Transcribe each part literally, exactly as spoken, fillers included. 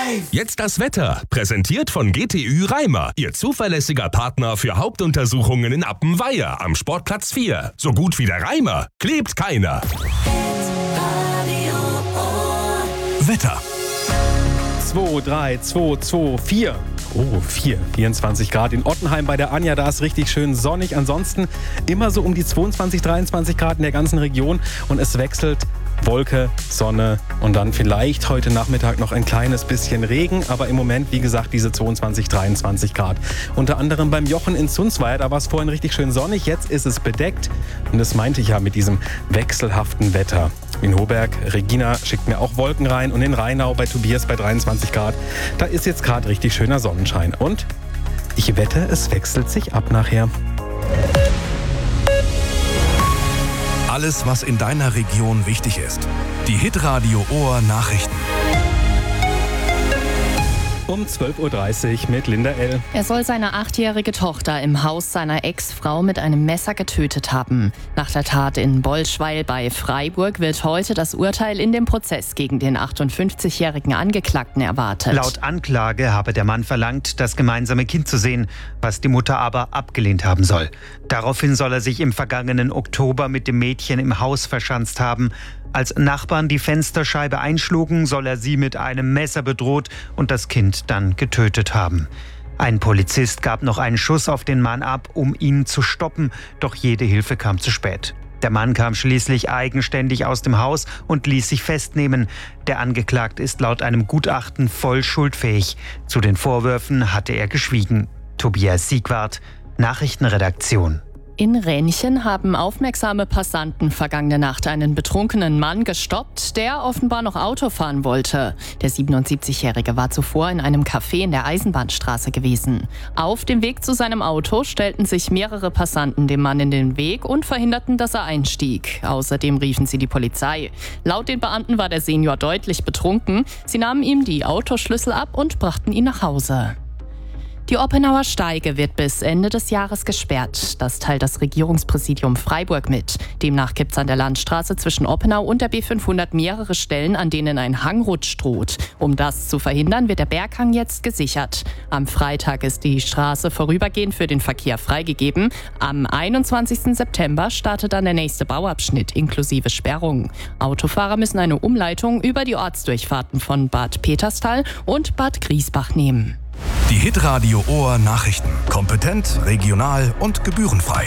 Jetzt das Wetter, präsentiert von G T Ü Reimer, Ihr zuverlässiger Partner für Hauptuntersuchungen in Appenweier am Sportplatz vier. So gut wie der Reimer klebt keiner. Wetter. zwei, drei, zwei, zwei, vier. Oh, vier, vierundzwanzig Grad in Ottenheim bei der Anja, da ist richtig schön sonnig. Ansonsten immer so um die zweiundzwanzig, dreiundzwanzig Grad in der ganzen Region und es wechselt Wolke, Sonne und dann vielleicht heute Nachmittag noch ein kleines bisschen Regen, aber im Moment, wie gesagt, diese zweiundzwanzig, dreiundzwanzig Grad. Unter anderem beim Jochen in Sundsvall, da war es vorhin richtig schön sonnig, jetzt ist es bedeckt und das meinte ich ja mit diesem wechselhaften Wetter. In Hoberg, Regina schickt mir auch Wolken rein und in Rheinau bei Tobias bei dreiundzwanzig Grad, da ist jetzt gerade richtig schöner Sonnenschein und ich wette, es wechselt sich ab nachher. Alles, was in deiner Region wichtig ist. Die Hitradio Ohr Nachrichten. Um zwölf Uhr dreißig mit Linda L. Er soll seine achtjährige Tochter im Haus seiner Ex-Frau mit einem Messer getötet haben. Nach der Tat in Bolschweil bei Freiburg wird heute das Urteil in dem Prozess gegen den achtundfünfzigjährigen Angeklagten erwartet. Laut Anklage habe der Mann verlangt, das gemeinsame Kind zu sehen, was die Mutter aber abgelehnt haben soll. Daraufhin soll er sich im vergangenen Oktober mit dem Mädchen im Haus verschanzt haben. Als Nachbarn die Fensterscheibe einschlugen, soll er sie mit einem Messer bedroht und das Kind dann getötet haben. Ein Polizist gab noch einen Schuss auf den Mann ab, um ihn zu stoppen, doch jede Hilfe kam zu spät. Der Mann kam schließlich eigenständig aus dem Haus und ließ sich festnehmen. Der Angeklagte ist laut einem Gutachten voll schuldfähig. Zu den Vorwürfen hatte er geschwiegen. Tobias Siegwart, Nachrichtenredaktion. In Rähnchen haben aufmerksame Passanten vergangene Nacht einen betrunkenen Mann gestoppt, der offenbar noch Auto fahren wollte. Der siebenundsiebzigjährige war zuvor in einem Café in der Eisenbahnstraße gewesen. Auf dem Weg zu seinem Auto stellten sich mehrere Passanten dem Mann in den Weg und verhinderten, dass er einstieg. Außerdem riefen sie die Polizei. Laut den Beamten war der Senior deutlich betrunken. Sie nahmen ihm die Autoschlüssel ab und brachten ihn nach Hause. Die Oppenauer Steige wird bis Ende des Jahres gesperrt. Das teilt das Regierungspräsidium Freiburg mit. Demnach gibt es an der Landstraße zwischen Oppenau und der B fünfhundert mehrere Stellen, an denen ein Hangrutsch droht. Um das zu verhindern, wird der Berghang jetzt gesichert. Am Freitag ist die Straße vorübergehend für den Verkehr freigegeben. Am einundzwanzigsten September startet dann der nächste Bauabschnitt inklusive Sperrung. Autofahrer müssen eine Umleitung über die Ortsdurchfahrten von Bad Peterstal und Bad Griesbach nehmen. Die Hitradio Ohr Nachrichten. Kompetent, regional und gebührenfrei.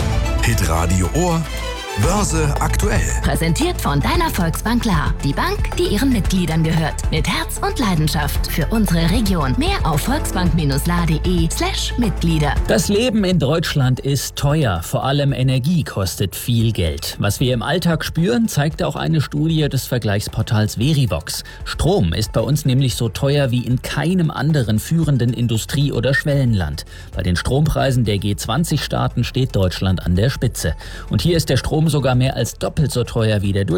Hitradio Ohr Börse aktuell. Präsentiert von deiner Volksbank Klar. Die Bank, die ihren Mitgliedern gehört. Mit Herz und Leidenschaft für unsere Region. Mehr auf volksbank-la.de slash Mitglieder. Das Leben in Deutschland ist teuer. Vor allem Energie kostet viel Geld. Was wir im Alltag spüren, zeigt auch eine Studie des Vergleichsportals Verivox. Strom ist bei uns nämlich so teuer wie in keinem anderen führenden Industrie- oder Schwellenland. Bei den Strompreisen der G zwanzig Staaten steht Deutschland an der Spitze. Und hier ist der Strom sogar mehr als doppelt so teuer wie der